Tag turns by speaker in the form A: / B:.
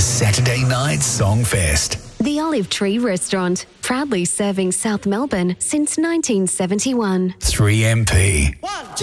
A: Saturday Night Songfest.
B: The Olive Tree Restaurant, proudly serving South Melbourne since 1971.
A: 3MP.
C: 1, 2.